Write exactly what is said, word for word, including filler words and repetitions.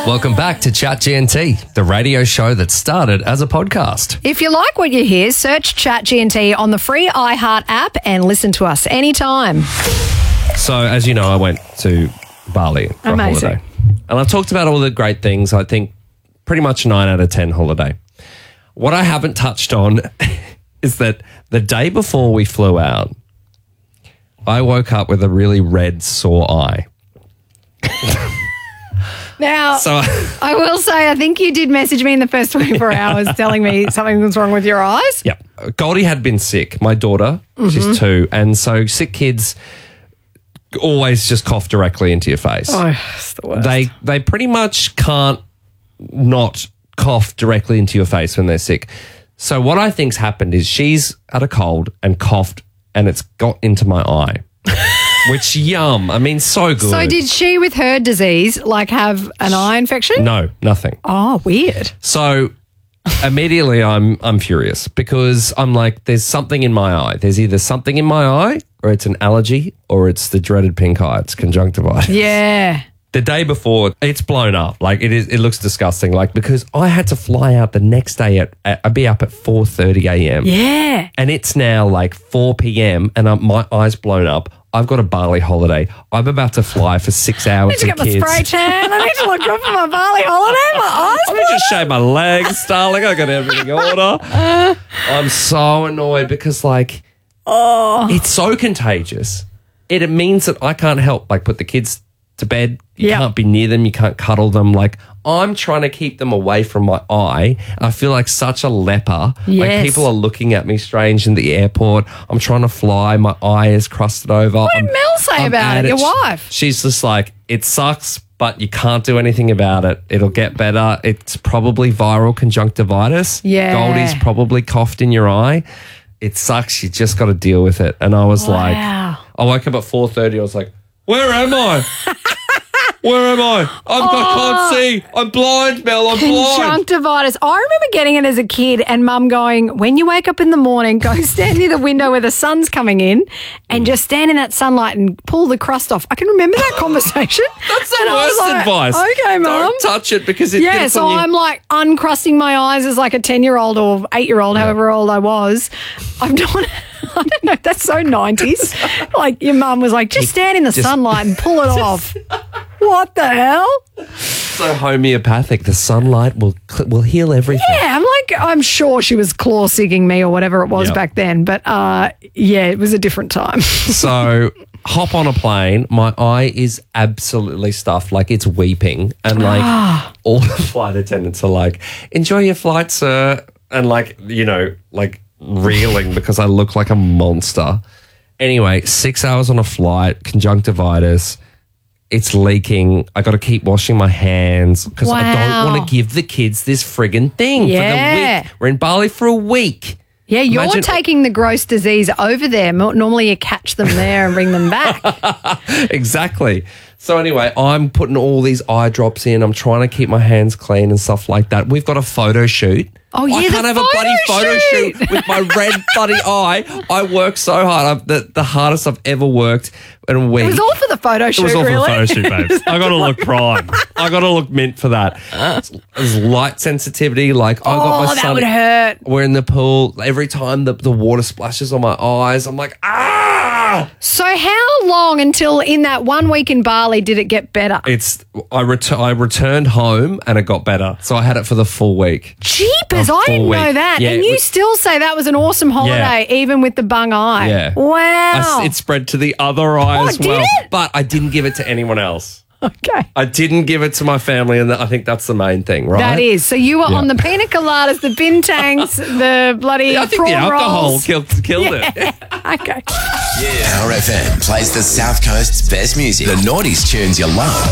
Welcome back to Chat G N T, the radio show that started as a podcast. If you like what you hear, search Chat G N T on the free iHeart app and listen to us anytime. So, as you know, I went to Bali for Amazing. a holiday. And I've talked about all the great things. I think pretty much nine out of ten holiday. What I haven't touched on is that the day before we flew out, I woke up with a really red, sore eye. Now, So I will say, I think you did message me in the first twenty-four hours telling me something was wrong with your eyes. Yeah. Goldie had been sick, my daughter. Mm-hmm. She's two. And so sick kids always just cough directly into your face. Oh, it's the worst. They they pretty much can't not cough directly into your face when they're sick. So what I think's happened is she's had a cold and coughed and it's got into my eye. Which, yum. I mean, so good. So did she, with her disease, like have an eye infection? No, nothing. Oh, weird. So immediately I'm I'm furious because I'm like, there's something in my eye. There's either something in my eye or it's an allergy or it's the dreaded pink eye. It's conjunctivitis. Yeah. The day before, it's blown up. Like, it is. It looks disgusting. Like, because I had to fly out the next day at, at I'd be up at four thirty a.m. Yeah. And it's now like four p.m. and I'm, my eye's blown up. I've got a Bali holiday. I'm about to fly for six hours I need to with get my kids. spray tan. I need to look good for my Bali holiday. My eyes Let me just shave my legs, darling. I got everything in order. I'm so annoyed because, like, oh, it's so contagious. It, it means that I can't help, like, put the kids to bed. You Yeah. can't be near them. You can't cuddle them. Like, I'm trying to keep them away from my eye. I feel like such a leper. Like, Yes. people are looking at me strange in the airport. I'm trying to fly. My eye is crusted over. What did Mel say about it, your wife? She's just like, it sucks, but you can't do anything about it. It'll get better. It's probably viral conjunctivitis. Yeah. Goldie's probably coughed in your eye. It sucks. You just got to deal with it. And I was like, Wow. I woke up at four thirty. I was like, where am I? Where am I? I'm, I can't see. I'm blind, Mel. I'm blind. Conjunctivitis. I remember getting it as a kid and mum going, when you wake up in the morning, go stand near the window where the sun's coming in and just stand in that sunlight and pull the crust off. I can remember that conversation. That's the And I was worst like, advice. Okay, mum. Don't touch it because it Yeah, gets so on you. I'm like uncrusting my eyes as like a ten-year-old or eight-year-old, however old I was. I'm doing I don't know, that's so nineties. Like your mum was like, just stand in the Just- sunlight and pull it off. What the hell? so homeopathic. The sunlight will cl- will heal everything. Yeah, I'm like, I'm sure she was claw sigging me or whatever it was Yep. back then. But uh, yeah, it was a different time. So hop on a plane. My eye is absolutely stuffed. Like it's weeping. And like all the flight attendants are like, enjoy your flight, sir. And like, you know, like reeling because I look like a monster. Anyway, six hours on a flight, conjunctivitis. It's leaking. I got to keep washing my hands because I Wow. don't want to give the kids this friggin' thing Yeah. for the week. We're in Bali for a week. Yeah, you're Imagine- taking the gross disease over there. Mo- Normally you catch them there and bring them back. Exactly. So anyway, I'm putting all these eye drops in. I'm trying to keep my hands clean and stuff like that. We've got a photo shoot. Oh, yeah, I the can't have a bloody photo photo shoot. shoot with my red bloody eye. I work so hard. I've, the, the hardest I've ever worked in a week. It was all for the photo It shoot, was all for really. the photo shoot, babes. I got to look prime. I got to look mint for that. There's light sensitivity. Like I got Oh, my that son. would hurt. We're in the pool. Every time the, the water splashes on my eyes, I'm like, ah. So how long until in that one week in Bali did it get better? It's I ret- I returned home and it got better. So I had it for the full week. Jeepers, A I didn't full know week. that. Yeah, and it you was- still say that was an awesome holiday, even with the bung eye. Yeah. Wow. I s it spread to the other eye Oh, as did well. it? But I didn't give it to anyone else. Okay. I didn't give it to my family, and I think that's the main thing, right? That is. So you were Yeah. on the pina coladas, the bintangs, the bloody I think prawn the alcohol rolls. killed, killed it. Okay. Power F M plays the South Coast's best music. The noughties tunes you love.